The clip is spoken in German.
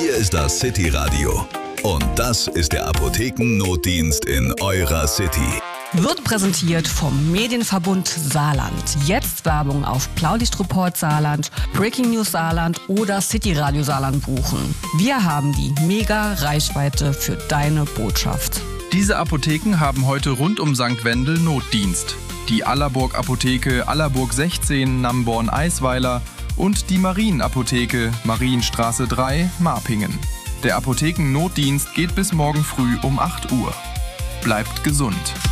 Hier ist das City Radio. Und das ist der Apothekennotdienst in eurer City. Wird präsentiert vom Medienverbund Saarland. Jetzt Werbung auf Blaulichtreport Saarland, Breaking News Saarland oder City Radio Saarland buchen. Wir haben die Mega-Reichweite für deine Botschaft. Diese Apotheken haben heute rund um St. Wendel Notdienst. Die Allerburg Apotheke Allerburg 16, Namborn-Eisweiler und die Marienapotheke Marienstraße 3, Marpingen. Der Apothekennotdienst geht bis morgen früh um 8 Uhr. Bleibt gesund.